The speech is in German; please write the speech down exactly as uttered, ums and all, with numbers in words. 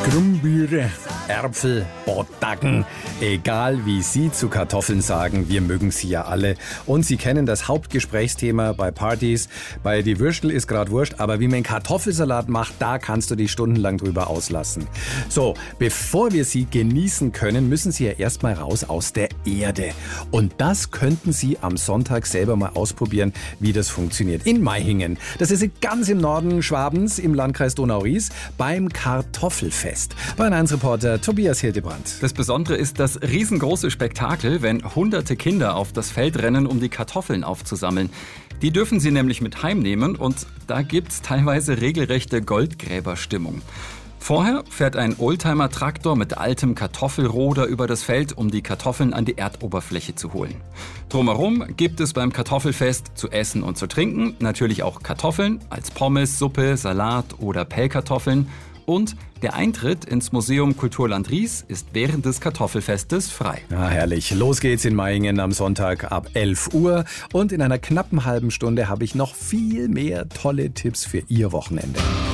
Grumbiere, Äpfel, Bottacken. Egal wie Sie zu Kartoffeln sagen, wir mögen sie ja alle. Und Sie kennen das Hauptgesprächsthema bei Partys. Bei die Würstel ist grad wurscht, aber wie man einen Kartoffelsalat macht, da kannst du dich stundenlang drüber auslassen. So, bevor wir sie genießen können, müssen sie ja erstmal raus aus der Erde. Und das könnten Sie am Sonntag selber mal ausprobieren, wie das funktioniert. In Maihingen. Das ist ganz im Norden Schwabens, im Landkreis Donau-Ries, beim Kartoffelfest. Bei eins Reporter Tobias Hildebrand. Das Besondere ist das riesengroße Spektakel, wenn hunderte Kinder auf das Feld rennen, um die Kartoffeln aufzusammeln. Die dürfen sie nämlich mit heimnehmen und da gibt's teilweise regelrechte Goldgräberstimmung. Vorher fährt ein Oldtimer-Traktor mit altem Kartoffelroder über das Feld, um die Kartoffeln an die Erdoberfläche zu holen. Drumherum gibt es beim Kartoffelfest zu essen und zu trinken natürlich auch Kartoffeln als Pommes, Suppe, Salat oder Pellkartoffeln. Und der Eintritt ins Museum Kulturland Ries ist während des Kartoffelfestes frei. Ja, herrlich. Los geht's in Maihingen am Sonntag ab elf Uhr. Und in einer knappen halben Stunde habe ich noch viel mehr tolle Tipps für Ihr Wochenende.